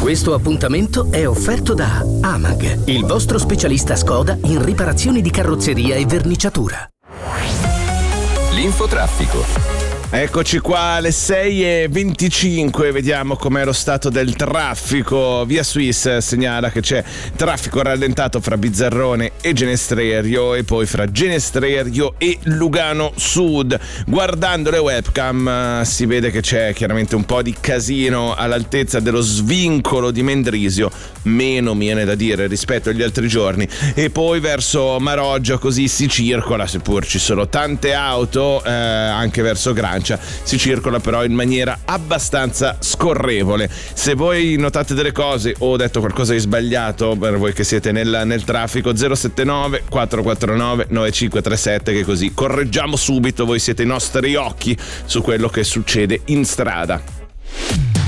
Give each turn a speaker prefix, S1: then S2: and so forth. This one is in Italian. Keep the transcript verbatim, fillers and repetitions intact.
S1: Questo appuntamento è offerto da Amag, il vostro specialista Skoda in riparazioni di carrozzeria e verniciatura.
S2: L'infotraffico.
S3: Eccoci qua alle sei e venticinque, vediamo com'è lo stato del traffico. Via Swiss segnala che c'è traffico rallentato fra Bizzarrone e Genestrerio e poi fra Genestrerio e Lugano Sud. Guardando le webcam si vede che c'è chiaramente un po' di casino all'altezza dello svincolo di Mendrisio, meno mi viene da dire rispetto agli altri giorni, e poi verso Maroggia così si circola, seppur ci sono tante auto eh, anche verso Grancia, si circola però in maniera abbastanza scorrevole. Se voi notate delle cose o ho detto qualcosa di sbagliato, per voi che siete nel, nel traffico, zero sette nove quattro quattro nove nove cinque tre sette, che così correggiamo subito, voi siete i nostri occhi su quello che succede in strada.